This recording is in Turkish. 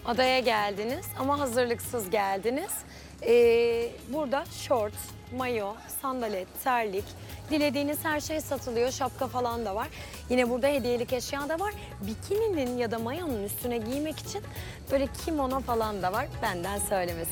Adaya geldiniz ama hazırlıksız geldiniz. Burada şort, mayo, sandalet, terlik, dilediğiniz her şey satılıyor. Şapka falan da var. Yine burada hediyelik eşya da var. Bikininin ya da mayonun üstüne giymek için böyle kimono falan da var. Benden söylemesi.